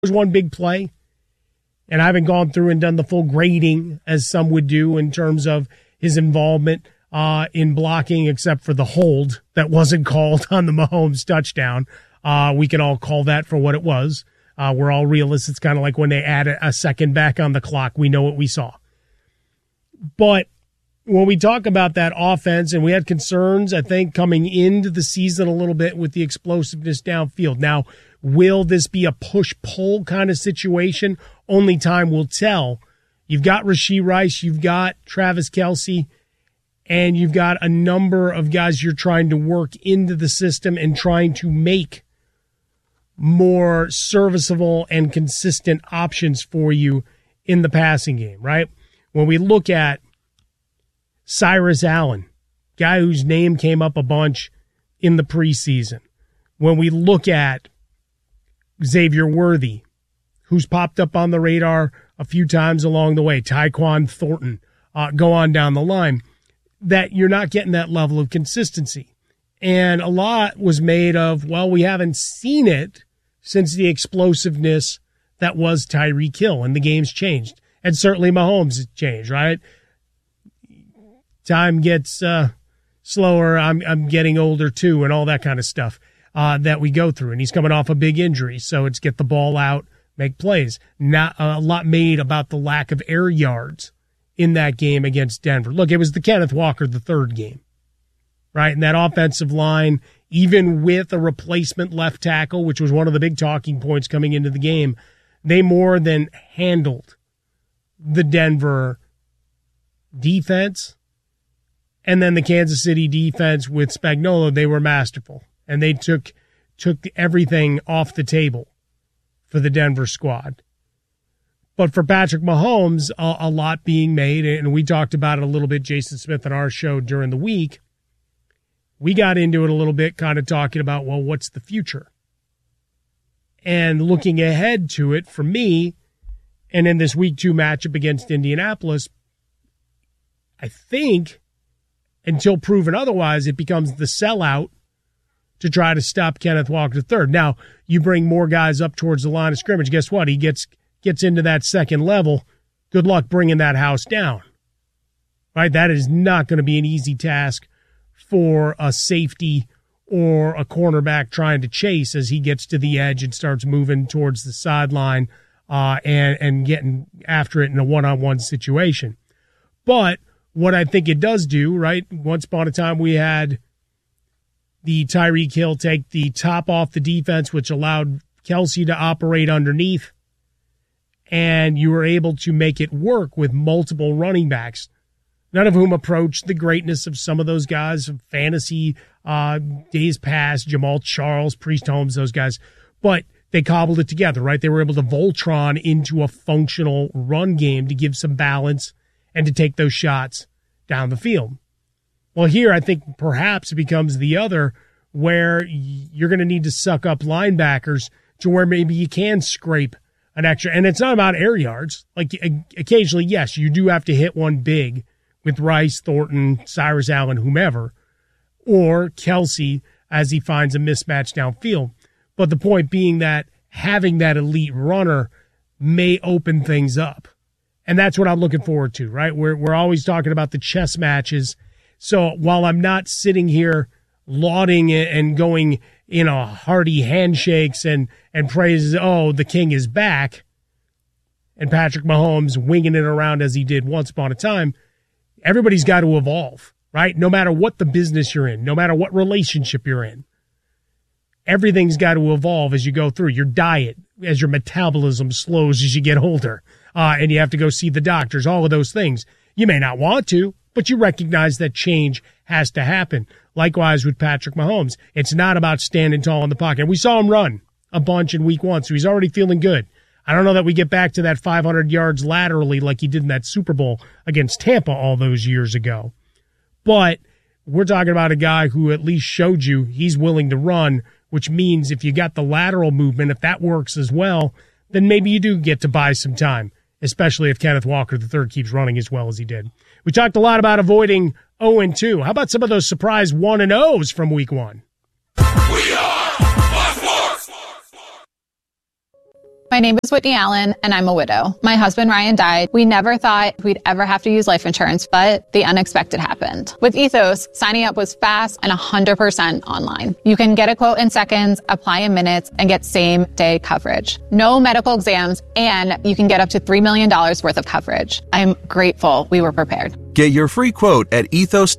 was one big play, and I haven't gone through and done the full grading as some would do in terms of his involvement in blocking, except for the hold that wasn't called on the Mahomes touchdown. We can all call that for what it was. We're all realists. It's kind of like when they add a second back on the clock. We know what we saw. But when we talk about that offense, and we had concerns, I think, coming into the season a little bit with the explosiveness downfield. Now, will this be a push-pull kind of situation? Only time will tell. You've got Rashee Rice, you've got Travis Kelce, and you've got a number of guys you're trying to work into the system and trying to make more serviceable and consistent options for you in the passing game, right? When we look at Cyrus Allen, guy whose name came up a bunch in the preseason. When we look at Xavier Worthy, who's popped up on the radar a few times along the way, Tyquan Thornton, go on down the line, that you're not getting that level of consistency. And a lot was made of, well, we haven't seen it since the explosiveness that was Tyreek Hill, and the game's changed. And certainly Mahomes has changed, right? Time gets slower. I'm getting older too, and all that kind of stuff that we go through. And he's coming off a big injury, so it's get the ball out, make plays. Not a lot made about the lack of air yards in that game against Denver. Look, it was the Kenneth Walker III game, right? And that offensive line, even with a replacement left tackle, which was one of the big talking points coming into the game, they more than handled the Denver defense. And then the Kansas City defense with Spagnuolo, they were masterful. And they took everything off the table for the Denver squad. But for Patrick Mahomes, a lot being made, and we talked about it a little bit, Jason Smith, on our show during the week. We got into it a little bit, kind of talking about, well, what's the future? And looking ahead to it, for me, and in this Week 2 matchup against Indianapolis, I think, until proven otherwise, it becomes the sellout to try to stop Kenneth Walker III. Now, you bring more guys up towards the line of scrimmage. Guess what? He gets into that second level. Good luck bringing that house down. Right? That is not going to be an easy task for a safety or a cornerback trying to chase as he gets to the edge and starts moving towards the sideline and getting after it in a one-on-one situation. But what I think it does do, right, once upon a time we had the Tyreek Hill take the top off the defense, which allowed Kelce to operate underneath, and you were able to make it work with multiple running backs, none of whom approached the greatness of some of those guys of fantasy days past, Jamal Charles, Priest Holmes, those guys. But they cobbled it together, right? They were able to Voltron into a functional run game to give some balance and to take those shots down the field. Well, here I think perhaps it becomes the other, where you're going to need to suck up linebackers to where maybe you can scrape an extra. And it's not about air yards. Like occasionally, yes, you do have to hit one big with Rice, Thornton, Cyrus Allen, whomever, or Kelce as he finds a mismatch downfield. But the point being that having that elite runner may open things up. And that's what I'm looking forward to, right? We're always talking about the chess matches. So while I'm not sitting here lauding it and going, hearty handshakes and praises, oh, the king is back, and Patrick Mahomes winging it around as he did once upon a time, everybody's got to evolve, right? No matter what the business you're in, no matter what relationship you're in, everything's got to evolve as you go through your diet, as your metabolism slows as you get older, and you have to go see the doctors, all of those things. You may not want to, but you recognize that change has to happen. Likewise with Patrick Mahomes. It's not about standing tall in the pocket. We saw him run a bunch in week 1, so he's already feeling good. I don't know that we get back to that 500 yards laterally like he did in that Super Bowl against Tampa all those years ago. But we're talking about a guy who at least showed you he's willing to run, which means if you got the lateral movement, if that works as well, then maybe you do get to buy some time, especially if Kenneth Walker III keeps running as well as he did. We talked a lot about avoiding 0-2. How about some of those surprise 1-0s from week 1? We are Fox Sports. My name is Whitney Allen, and I'm a widow. My husband, Ryan, died. We never thought we'd ever have to use life insurance, but the unexpected happened. With Ethos, signing up was fast and 100% online. You can get a quote in seconds, apply in minutes, and get same-day coverage. No medical exams, and you can get up to $3 million worth of coverage. I'm grateful we were prepared. Get your free quote at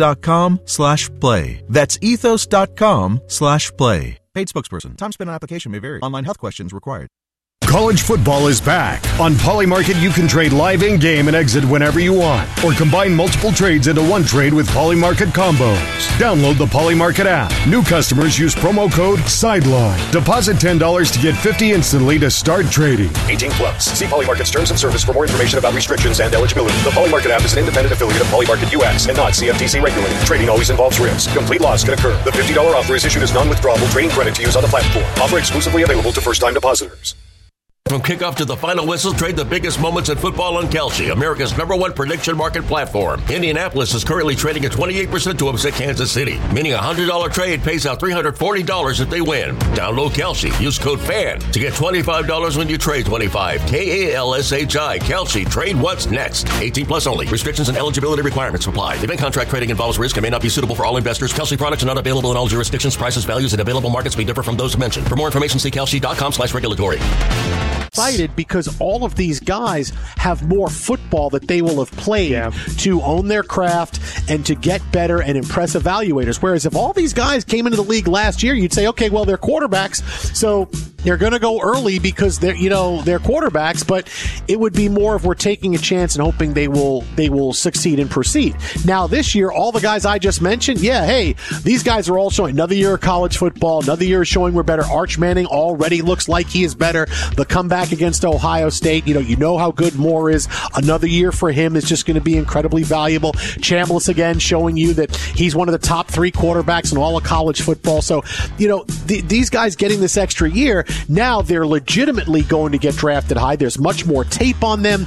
ethos.com/play. That's ethos.com/play. Paid spokesperson. Time spent on application may vary. Online health questions required. College football is back. On Polymarket, you can trade live in-game and exit whenever you want, or combine multiple trades into one trade with Polymarket combos. Download the Polymarket app. New customers use promo code SIDELINE. Deposit $10 to get $50 instantly to start trading. 18 plus. See Polymarket's terms of service for more information about restrictions and eligibility. The Polymarket app is an independent affiliate of Polymarket US and not CFTC regulated. Trading always involves risk. Complete loss can occur. The $50 offer is issued as non-withdrawable trading credit to use on the platform. Offer exclusively available to first-time depositors. From kickoff to the final whistle, trade the biggest moments in football on Kalshi, America's #1 prediction market platform. Indianapolis is currently trading at 28% to upset Kansas City, meaning a $100 trade pays out $340 if they win. Download Kalshi. Use code FAN to get $25 when you trade 25. KALSHI. Kalshi. Trade what's next. 18 plus only. Restrictions and eligibility requirements apply. Event contract trading involves risk and may not be suitable for all investors. Kalshi products are not available in all jurisdictions. Prices, values, and available markets may differ from those mentioned. For more information, see kalshi.com/regulatory. Excited because all of these guys have more football that they will have played to own their craft and to get better and impress evaluators. Whereas if all these guys came into the league last year, you'd say, okay, well, they're quarterbacks, so they're going to go early because they're quarterbacks, but it would be more of we're taking a chance and hoping they will succeed and proceed. Now this year, all the guys I just mentioned, these guys are all showing another year of college football, another year showing we're better. Arch Manning already looks like he is better. The comeback against Ohio State, you know how good Moore is. Another year for him is just going to be incredibly valuable. Chambliss again showing you that he's one of the top 3 quarterbacks in all of college football. So, these guys getting this extra year, now they're legitimately going to get drafted high. There's much more tape on them.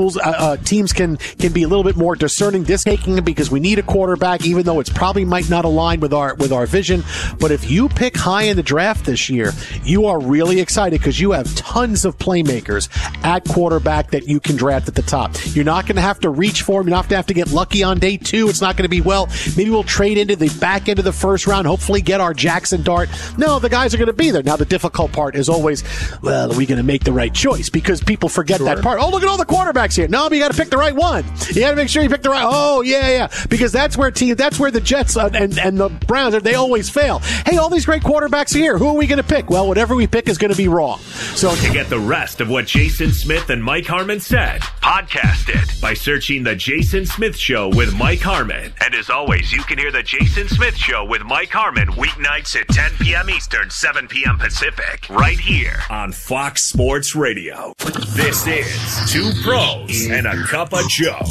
Teams can be a little bit more discerning taking them because we need a quarterback, even though it's probably might not align with our vision. But if you pick high in the draft this year, you are really excited because you have tons of playmakers at quarterback that you can draft at the top. You're not going to have to reach for them. You're not going to have to get lucky on day 2. It's not going to be, maybe we'll trade into the back end of the first round, hopefully get our Jackson Dart. No, the guys are going to be there. Now, the difficult part is always, are we going to make the right choice? Because people forget that part. Oh, look at all the quarterbacks here. No, but you got to pick the right one. You got to make sure you pick the right. Oh, yeah. Because that's where the Jets and the Browns, they always fail. Hey, all these great quarterbacks are here. Who are we going to pick? Well, whatever we pick is going to be wrong. So to get the rest of what Jason Smith and Mike Harmon said, podcast it by searching The Jason Smith Show with Mike Harmon. And as always, you can hear The Jason Smith Show with Mike Harmon weeknights at 10 p.m. Eastern, 7 p.m. Pacific, right here on Fox Sports Radio. This is Two Pros and a Cup of Joe.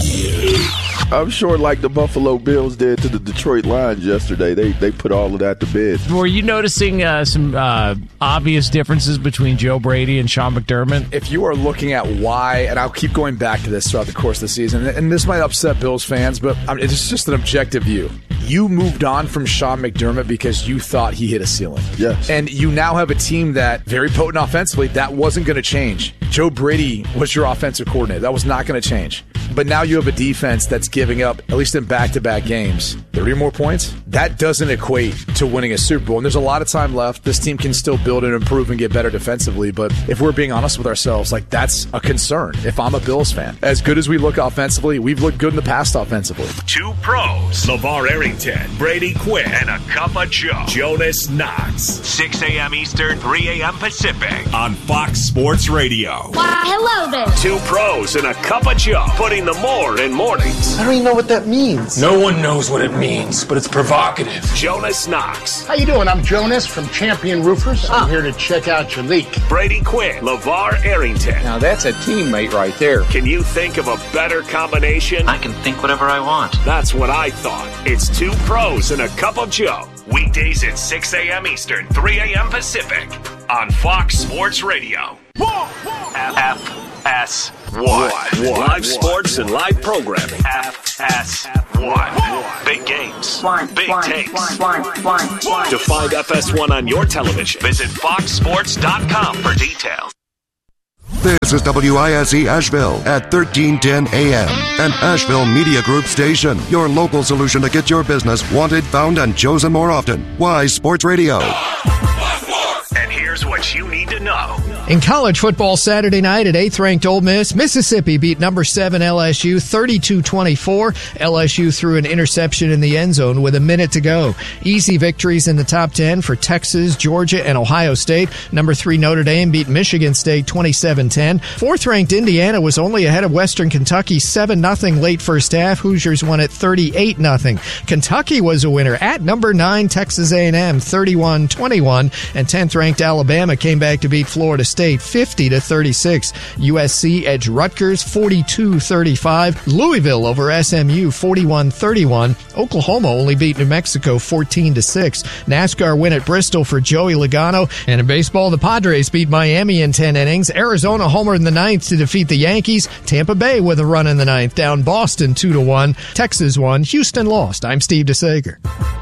I'm sure like the Buffalo Bills did to the Detroit Lions yesterday, they put all of that to bed. Were you noticing some obvious differences between Joe Brady and Sean McDermott? If you are looking at why, and I'll keep going back to this throughout the course of the season, and this might upset Bills fans, but it's just an objective view. You moved on from Sean McDermott because you thought he hit a ceiling. Yes. And you now have a team that, very potent offensively, that wasn't going to change. Joe Brady was your offensive coordinator. That was not going to change. But now you have a defense that's giving up, at least in back-to-back games, 30 or more points. That doesn't equate to winning a Super Bowl. And there's a lot of time left. This team can still build and improve and get better defensively. But if we're being honest with ourselves, that's a concern if I'm a Bills fan. As good as we look offensively, we've looked good in the past offensively. Two Pros, LeVar Arrington, Brady Quinn, and a Cup of Joe, Jonas Knox. 6 a.m. Eastern, 3 a.m. Pacific on Fox Sports Radio. Why, hello there. Two Pros and a Cup of Joe, putting the more in mornings. I don't even know what that means. No one knows what it means, but it's provocative. Jonas Knox. How you doing? I'm Jonas from Champion Roofers. I'm here to check out your leak. Brady Quinn, LeVar Arrington. Now that's a teammate right there. Can you think of a better combination? I can think whatever I want. That's what I thought. It's Two Pros and a Cup of Joe. Weekdays at 6 a.m. Eastern, 3 a.m. Pacific on Fox Sports Radio. FS1. Live sports and live programming. FS1. Big games. Big takes. To find FS1 on your television, visit foxsports.com for details. This is WISE Asheville at 1310 AM, an Asheville Media Group station. Your local solution to get your business wanted, found, and chosen more often. Wise Sports Radio. And here's what you need to know. In college football Saturday night at 8th-ranked Ole Miss, Mississippi beat number 7 LSU 32-24. LSU threw an interception in the end zone with a minute to go. Easy victories in the top 10 for Texas, Georgia, and Ohio State. Number 3 Notre Dame beat Michigan State 27-10. 4th-ranked Indiana was only ahead of Western Kentucky 7-0 late first half. Hoosiers won at 38-0. Kentucky was a winner at number 9 Texas A&M 31-21, and 10th-ranked Alabama came back to beat Florida State 50-36. USC edged Rutgers 42-35. Louisville over SMU 41-31. Oklahoma only beat New Mexico 14-6. NASCAR win at Bristol for Joey Logano. And in baseball, the Padres beat Miami in 10 innings. Arizona homered in the 9th to defeat the Yankees. Tampa Bay with a run in the 9th down Boston 2-1. Texas won. Houston lost. I'm Steve DeSager.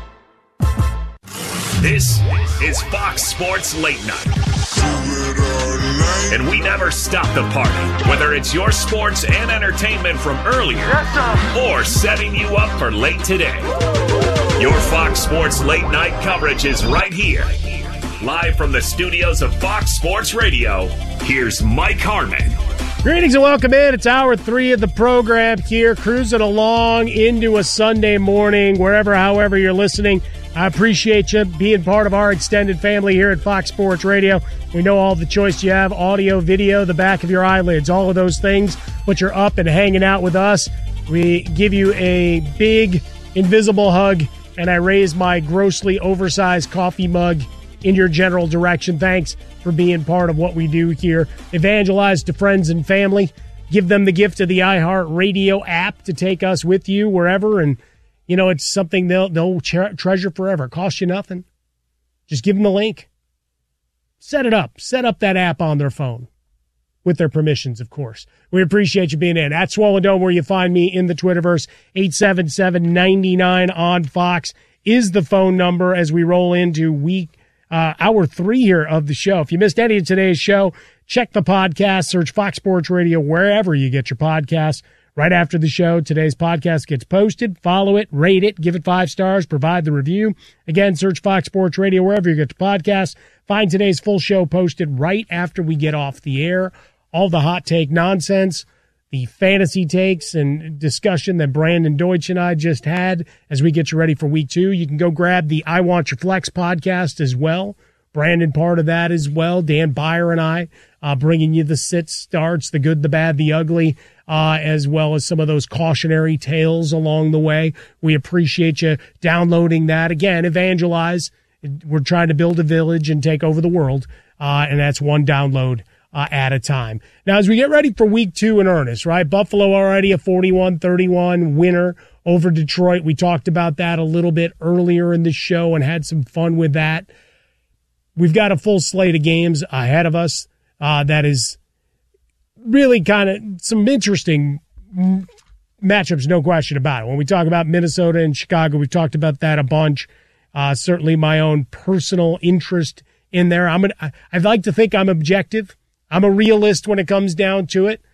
This is Fox Sports Late Night. And we never stop the party, whether it's your sports and entertainment from earlier or setting you up for late today. Your Fox Sports Late Night coverage is right here. Live from the studios of Fox Sports Radio, here's Mike Harmon. Greetings and welcome in. It's hour 3 of the program here, cruising along into a Sunday morning, however you're listening. I appreciate you being part of our extended family here at Fox Sports Radio. We know all the choice you have, audio, video, the back of your eyelids, all of those things, but you're up and hanging out with us. We give you a big, invisible hug, and I raise my grossly oversized coffee mug in your general direction. Thanks for being part of what we do here. Evangelize to friends and family. Give them the gift of the iHeartRadio app to take us with you wherever, and you know, it's something they'll treasure forever. It costs you nothing. Just give them the link. Set it up. Set up that app on their phone with their permissions, of course. We appreciate you being in. At Swollen Dome, where you find me in the Twitterverse, 877-99 on Fox is the phone number as we roll into hour 3 here of the show. If you missed any of today's show, check the podcast. Search Fox Sports Radio wherever you get your podcasts. Right after the show, today's podcast gets posted. Follow it, rate it, give it 5 stars, provide the review. Again, search Fox Sports Radio wherever you get your podcasts. Find today's full show posted right after we get off the air. All the hot take nonsense, the fantasy takes and discussion that Brandon Deutsch and I just had as we get you ready for week 2. You can go grab the I Want Your Flex podcast as well. Brandon part of that as well. Dan Beyer and I bringing you the sits, starts, the good, the bad, the ugly, as well as some of those cautionary tales along the way. We appreciate you downloading that. Again, evangelize. We're trying to build a village and take over the world, and that's one download at a time. Now, as we get ready for week 2 in earnest, right? Buffalo already a 41-31 winner over Detroit. We talked about that a little bit earlier in the show and had some fun with that. We've got a full slate of games ahead of us that is really kind of some interesting matchups, no question about it. When we talk about Minnesota and Chicago, we've talked about that a bunch. Certainly my own personal interest in there. I'd like to think I'm objective. I'm a realist when it comes down to it.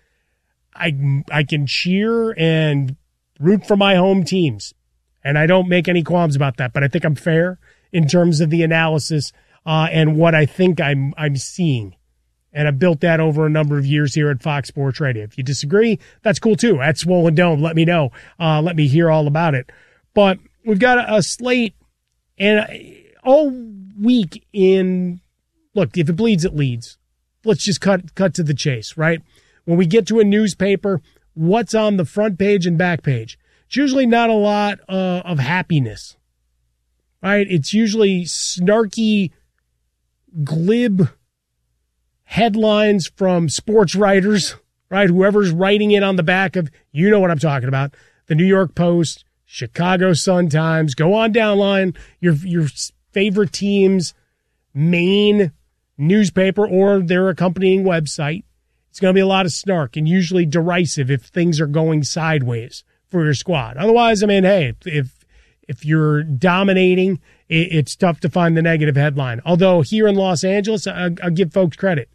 I can cheer and root for my home teams, and I don't make any qualms about that, but I think I'm fair in terms of the analysis and what I think I'm seeing. And I've built that over a number of years here at Fox Sports Radio. If you disagree, that's cool too. At Swollen Dome, let me know. Let me hear all about it. But we've got a slate, and all week in, look, if it bleeds, it leads. Let's just cut to the chase, right? When we get to a newspaper, what's on the front page and back page? It's usually not a lot of happiness, right? It's usually snarky, glib headlines from sports writers, right? Whoever's writing it on the back of, you know what I'm talking about, the New York Post, Chicago Sun-Times, go on down line, your favorite team's main newspaper or their accompanying website. It's going to be a lot of snark and usually derisive if things are going sideways for your squad. Otherwise, I mean, hey, if you're dominating, it's tough to find the negative headline. Although here in Los Angeles, I'll give folks credit.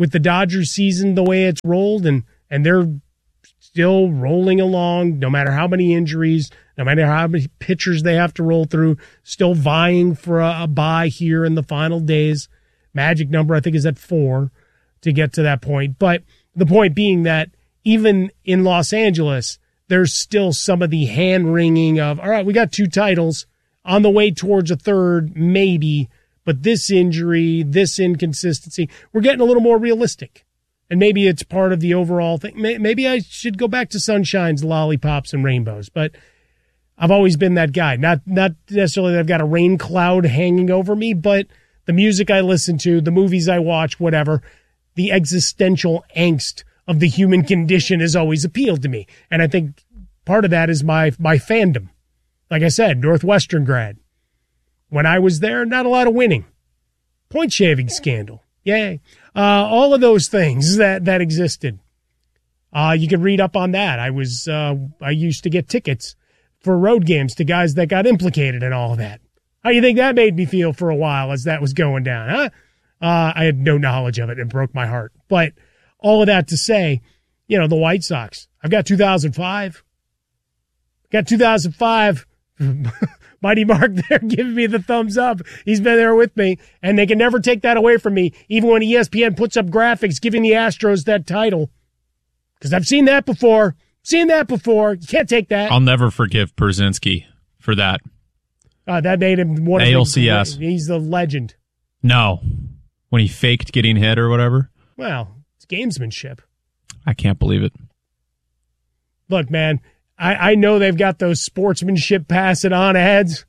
with the Dodgers season the way it's rolled, and they're still rolling along, no matter how many injuries, no matter how many pitchers they have to roll through, still vying for a bye here in the final days. Magic number, I think, is at 4 to get to that point. But the point being that even in Los Angeles, there's still some of the hand-wringing of, all right, we got 2 titles on the way towards a third, maybe, but this injury, this inconsistency, we're getting a little more realistic. And maybe it's part of the overall thing. Maybe I should go back to sunshines, lollipops, and rainbows. But I've always been that guy. Not necessarily that I've got a rain cloud hanging over me, but the music I listen to, the movies I watch, whatever, the existential angst of the human condition has always appealed to me. And I think part of that is my fandom. Like I said, Northwestern grad. When I was there, not a lot of winning. Point shaving scandal. Yay. All of those things that existed. You can read up on that. I used to get tickets for road games to guys that got implicated in all of that. How do you think that made me feel for a while as that was going down, huh? I had no knowledge of it. It broke my heart. But all of that to say, the White Sox. I've got 2005. Got 2005. Mighty Mark there giving me the thumbs up. He's been there with me, and they can never take that away from me, even when ESPN puts up graphics giving the Astros that title. Because I've seen that before. You can't take that. I'll never forgive Brzezinski for that. That made him one ALCS. He's the legend. No. When he faked getting hit or whatever. Well, it's gamesmanship. I can't believe it. Look, man, I know they've got those sportsmanship pass it on ads.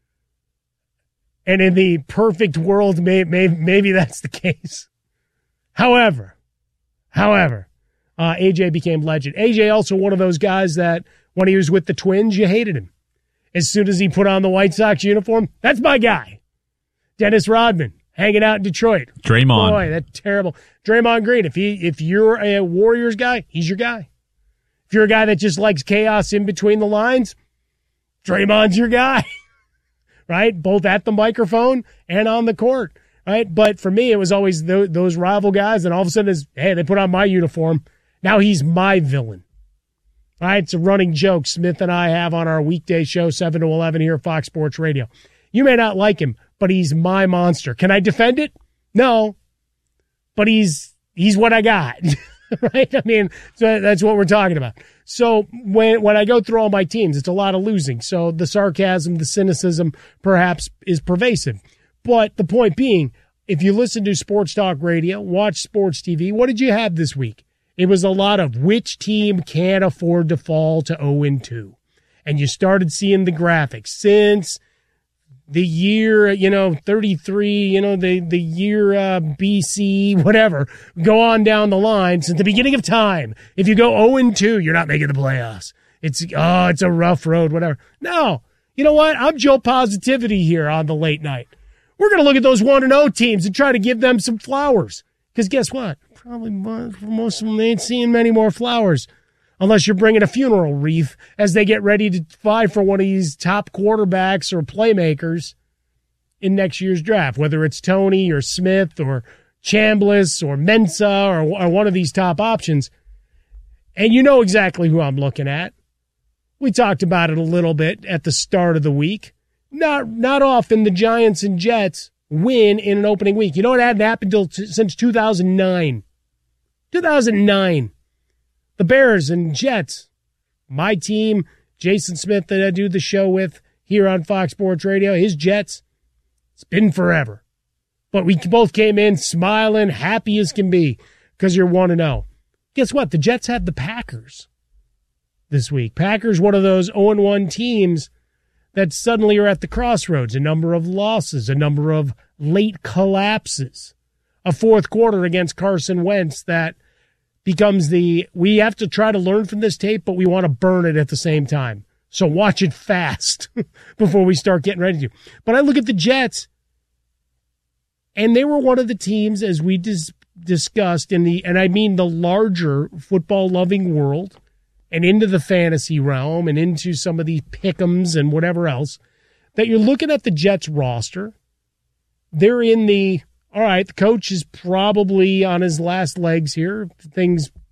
And in the perfect world, maybe that's the case. However, AJ became legend. AJ also one of those guys that when he was with the Twins, you hated him. As soon as he put on the White Sox uniform, that's my guy. Dennis Rodman, hanging out in Detroit. Draymond. Boy, that's terrible. Draymond Green, if you're a Warriors guy, he's your guy. If you're a guy that just likes chaos in between the lines, Draymond's your guy. Right? Both at the microphone and on the court. Right? But for me, it was always those rival guys, and all of a sudden, they put on my uniform. Now he's my villain. All right, it's a running joke Smith and I have on our weekday show, 7 to 11 here at Fox Sports Radio. You may not like him, but he's my monster. Can I defend it? No. But he's what I got. Right? I mean, so that's what we're talking about. So when I go through all my teams, it's a lot of losing. So the sarcasm, the cynicism perhaps is pervasive. But the point being, if you listen to sports talk radio, watch sports TV, what did you have this week? It was a lot of which team can't afford to fall to 0-2. And you started seeing the graphics since the year, 33, the year BC, whatever, go on down the line since the beginning of time. If you go 0-2, you're not making the playoffs. It's a rough road, whatever. No, you know what? I'm Joe Positivity here on the late night. We're going to look at those 1-0 teams and try to give them some flowers. Because guess what? Probably most of them, they ain't seeing many more flowers unless you're bringing a funeral wreath as they get ready to vie for one of these top quarterbacks or playmakers in next year's draft, whether it's Tony or Smith or Chambliss or Mensah or one of these top options. And you know exactly who I'm looking at. We talked about it a little bit at the start of the week. Not often the Giants and Jets win in an opening week. You know what hadn't happened since 2009. 2009. The Bears and Jets, my team, Jason Smith that I do the show with here on Fox Sports Radio, his Jets, it's been forever. But we both came in smiling, happy as can be because you're 1-0. Guess what? The Jets had the Packers this week. Packers, one of those 0-1 teams that suddenly are at the crossroads. A number of losses, a number of late collapses. A fourth quarter against Carson Wentz that becomes we have to try to learn from this tape, but we want to burn it at the same time. So watch it fast before we start getting ready to. But I look at the Jets, and they were one of the teams, as we discussed, and I mean the larger football-loving world, and into the fantasy realm, and into some of these pick'ems and whatever else, that you're looking at the Jets roster. They're in the, all right, the coach is probably on his last legs here. Things